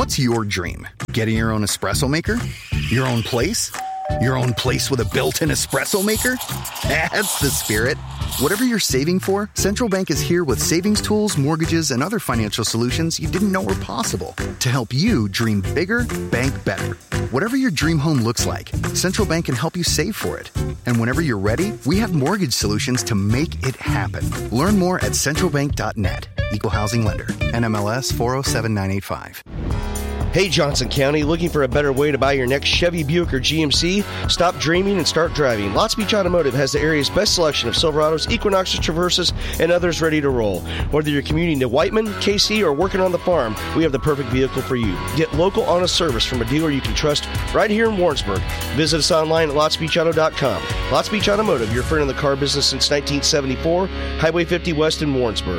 What's your dream? Getting your own espresso maker? Your own place? Your own place with a built-in espresso maker? That's the spirit. Whatever you're saving for, Central Bank is here with savings tools, mortgages, and other financial solutions you didn't know were possible to help you dream bigger, bank better. Whatever your dream home looks like, Central Bank can help you save for it. And whenever you're ready, we have mortgage solutions to make it happen. Learn more at centralbank.net. Equal housing lender. NMLS 407985. Hey, Johnson County, looking for a better way to buy your next Chevy, Buick, or GMC? Stop dreaming and start driving. Lots Beach Automotive has the area's best selection of Silverados, Equinoxes, Traverses, and others ready to roll. Whether you're commuting to Whiteman, KC, or working on the farm, we have the perfect vehicle for you. Get local, honest service from a dealer you can trust right here in Warrensburg. Visit us online at lotsbeachauto.com. Lots Beach Automotive, your friend in the car business since 1974, Highway 50 West in Warrensburg.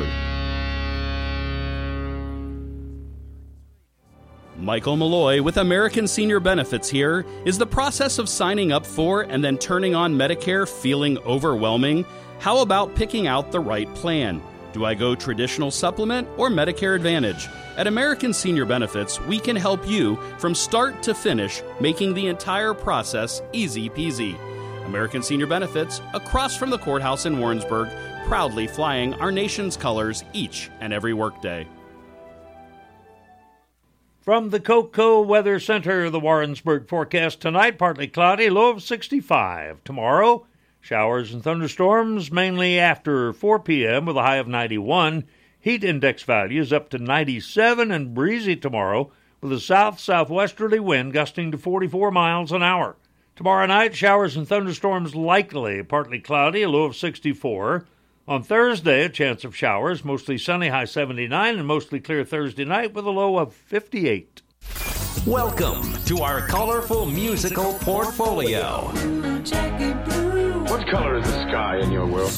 Michael Malloy with American Senior Benefits here. Is the process of signing up for and then turning on Medicare feeling overwhelming? How about picking out the right plan? Do I go traditional supplement or Medicare Advantage? At American Senior Benefits, we can help you from start to finish, making the entire process easy peasy. American Senior Benefits, across from the courthouse in Warrensburg, proudly flying our nation's colors each and every workday. From the Coco Weather Center, the Warrensburg forecast tonight, partly cloudy, low of 65. Tomorrow, showers and thunderstorms, mainly after 4 p.m. with a high of 91. Heat index values up to 97 and breezy tomorrow with a south-southwesterly wind gusting to 44 miles an hour. Tomorrow night, showers and thunderstorms likely, partly cloudy, a low of 64. On Thursday, a chance of showers, mostly sunny, high 79, and mostly clear Thursday night with a low of 58. Welcome to our colorful musical portfolio. What color is the sky in your world?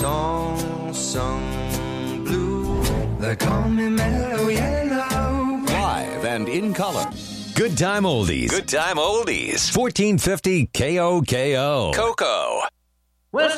Song blue. They call me mellow yellow. Live and in color. Good time oldies. Good time oldies. 1450 KOKO. Coco. West